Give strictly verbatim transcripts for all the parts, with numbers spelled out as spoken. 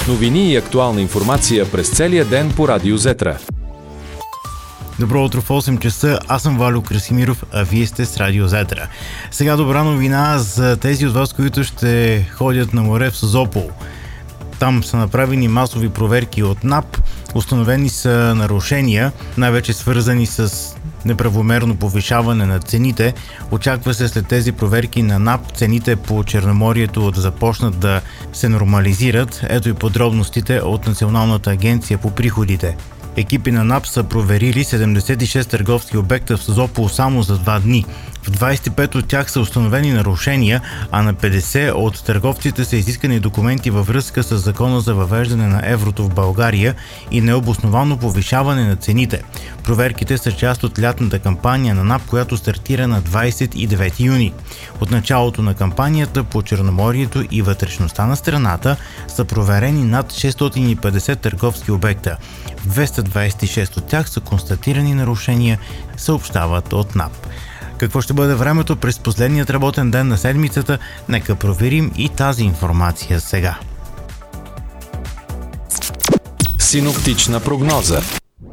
Новини и актуална информация през целия ден по Радио Зетра. Добро утро в осем часа, аз съм Валю Красимиров, а вие сте с Радио Зетра. Сега добра новина за тези от вас, които ще ходят на море в Созопол. Там са направени масови проверки от НАП, установени са нарушения, най-вече свързани с неправомерно повишаване на цените. Очаква се след тези проверки на НАП цените по Черноморието да започнат да се нормализират. Ето и подробностите от Националната агенция по приходите. Екипи на НАП са проверили седемдесет и шест търговски обекта в Созопол само за два дни. В двадесет и пет от тях са установени нарушения, а на петдесет от търговците са изискани документи във връзка с закона за въвеждане на еврото в България и необосновано повишаване на цените. Проверките са част от лятната кампания на НАП, която стартира на двадесет и девети юни. От началото на кампанията по Черноморието и вътрешността на страната са проверени над шестстотин и петдесет търговски обекта. В двеста двадесет и шест от тях са констатирани нарушения, съобщават от НАП. Какво ще бъде времето през последният работен ден на седмицата? Нека проверим и тази информация сега. Синоптична прогноза.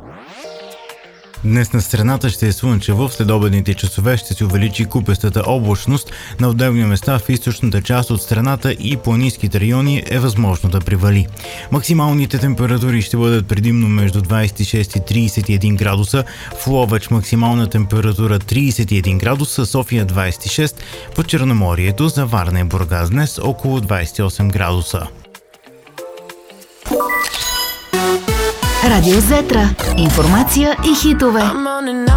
Днес на страната ще е слънчево, в следобедните часове ще се увеличи купестата облачност, на отделни места в източната част от страната и планинските райони е възможно да привали. Максималните температури ще бъдат предимно между двадесет и шест и тридесет и един градуса, в Ловеч максимална температура тридесет и един градуса, София двадесет и шест, по Черноморието за Варна и Бургас днес около двадесет и осем градуса. Радио Зетра. Информация и хитове.